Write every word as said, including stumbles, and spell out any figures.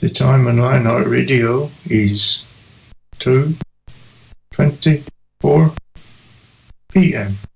The time on Lionheart Radio is two twenty-four p m